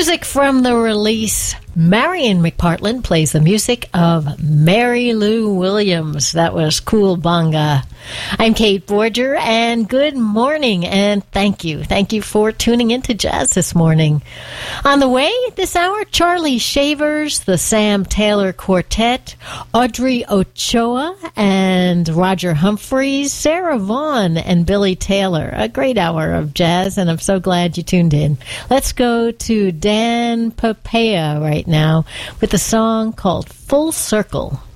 Music from the release. Marion McPartland plays the music of Mary Lou Williams. That was Cool Bonga. I'm Kate Borger, and good morning, and thank you. Thank you for tuning into Jazz this morning. On the way this hour, Charlie Shavers, the Sam Taylor Quartet, Audrey Ochoa and Roger Humphreys, Sarah Vaughan and Billy Taylor. A great hour of jazz, and I'm so glad you tuned in. Let's go to Dan Papaya right now with a song called Full Circle.